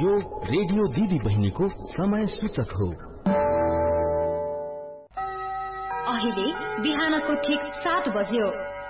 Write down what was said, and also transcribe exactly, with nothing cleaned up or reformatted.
यो रेडियो दिदी बहिनीको समय सूचक हो। अहिले बिहानको ठिक सात बज्यो।